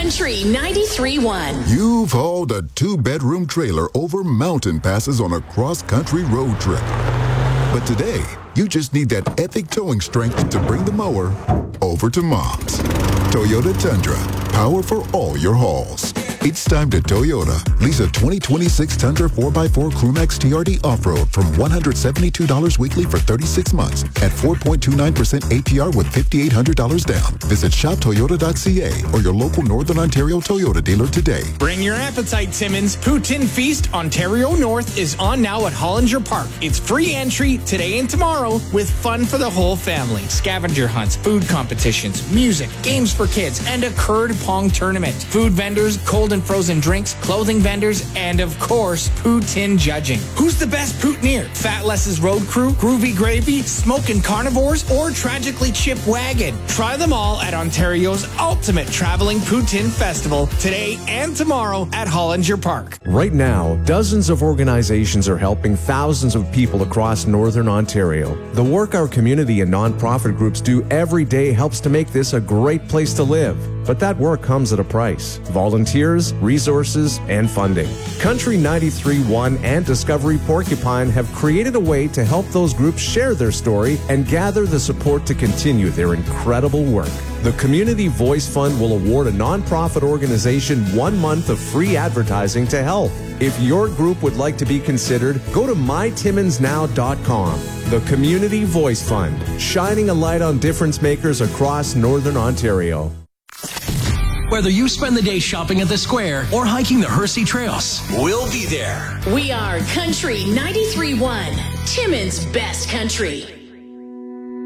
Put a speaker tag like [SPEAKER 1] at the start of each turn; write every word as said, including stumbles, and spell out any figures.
[SPEAKER 1] Country ninety-three point one.
[SPEAKER 2] You've hauled a two-bedroom trailer over mountain passes on a cross-country road trip. But today, you just need that epic towing strength to bring the mower over to Mom's. Toyota Tundra, power for all your hauls. It's time to Toyota. Lease a twenty twenty-six Tundra four by four Crewmax T R D Off-Road from one hundred seventy-two dollars weekly for thirty-six months at four point two nine percent A P R with five thousand eight hundred dollars down. Visit shop toyota dot c a or your local Northern Ontario Toyota dealer today.
[SPEAKER 3] Bring your appetite, Timmins. Poutine Feast Ontario North is on now at Hollinger Park. It's free entry today and tomorrow with fun for the whole family. Scavenger hunts, food competitions, music, games for kids, and a curd pong tournament. Food vendors, cold and frozen drinks, clothing vendors, and of course, poutine judging. Who's the best poutineer? Fat Less's Road Crew, Groovy Gravy, Smokin' Carnivores, or Tragically Chip Wagon? Try them all at Ontario's ultimate traveling poutine festival today and tomorrow at Hollinger Park.
[SPEAKER 4] Right now, dozens of organizations are helping thousands of people across Northern Ontario. The work our community and nonprofit groups do every day helps to make this a great place to live. But that work comes at a price. Volunteers, resources, and funding. Country ninety-three point one and Discovery Porcupine have created a way to help those groups share their story and gather the support to continue their incredible work. The Community Voice Fund will award a nonprofit organization one month of free advertising to help. If your group would like to be considered, go to my timmins now dot com. The Community Voice Fund, shining a light on difference makers across Northern Ontario.
[SPEAKER 5] Whether you spend the day shopping at the square or hiking the Hersey Trails, we'll be there.
[SPEAKER 1] We are Country ninety-three point one, Timmins' best country.